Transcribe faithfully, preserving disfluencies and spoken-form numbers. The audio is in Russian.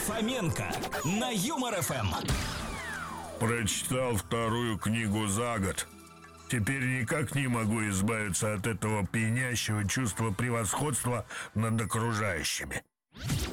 Фоменко на Юмор ФМ. Прочитал вторую книгу за год. Теперь никак не могу избавиться от этого пьянящего чувства превосходства над окружающими.